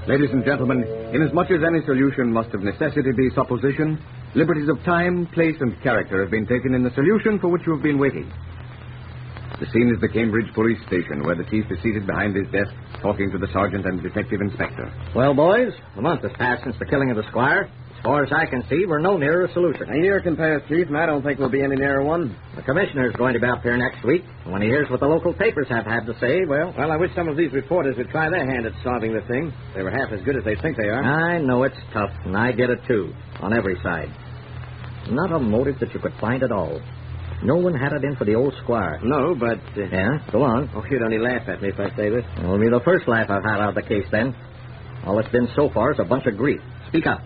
Ladies and gentlemen, inasmuch as any solution must of necessity be supposition, liberties of time, place, and character have been taken in the solution for which you have been waiting. The scene is the Cambridge police station, where the chief is seated behind his desk, talking to the sergeant and detective inspector. Well, boys, a month has passed since the killing of the squire. As far as I can see, we're no nearer a solution. A year can pass, Chief, and I don't think we'll be any nearer one. The commissioner's going to be up here next week. And when he hears what the local papers have had to say, well... Well, I wish some of these reporters would try their hand at solving the thing. They were half as good as they think they are. I know it's tough, and I get it, too, on every side. Not a motive that you could find at all. No one had it in for the old squire. No, but... Yeah, go on. Oh, you'd only laugh at me if I say this. It'll be the first laugh I've had out of the case, then. All it's been so far is a bunch of grief. Speak up.